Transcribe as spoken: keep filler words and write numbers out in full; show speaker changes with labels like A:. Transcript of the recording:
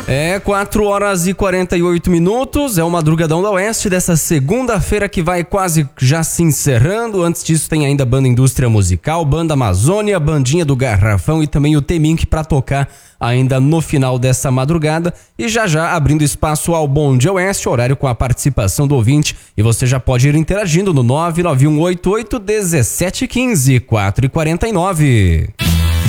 A: É quatro horas e quarenta e oito minutos, é o Madrugadão da Oeste dessa segunda-feira que vai quase já se encerrando. Antes disso tem ainda Banda Indústria Musical, Banda Amazônia, Bandinha do Garrafão e também o Temink para tocar ainda no final dessa madrugada. E já já abrindo espaço ao Bom Dia Oeste, horário com a participação do ouvinte. E você já pode ir interagindo no nove nove um oito oito um sete um cinco, quatro e quarenta e nove.